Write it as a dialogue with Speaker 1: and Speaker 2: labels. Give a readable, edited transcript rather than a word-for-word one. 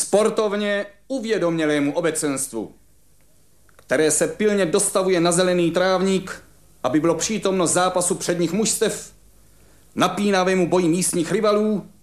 Speaker 1: sportovně uvědomělému obecenstvu, které se pilně dostavuje na zelený trávník, aby bylo přítomno zápasu předních mužstev, napínavému boji místních rivalů